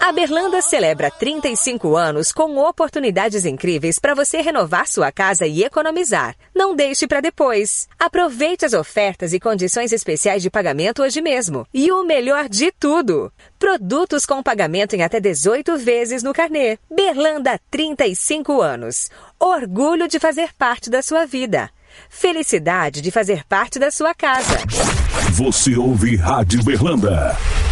A Berlanda celebra 35 anos com oportunidades incríveis para você renovar sua casa e economizar. Não deixe para depois. Aproveite as ofertas e condições especiais de pagamento hoje mesmo. E o melhor de tudo, produtos com pagamento em até 18 vezes no carnê. Berlanda, 35 anos. Orgulho de fazer parte da sua vida. Felicidade de fazer parte da sua casa. Você ouve Rádio Berlanda.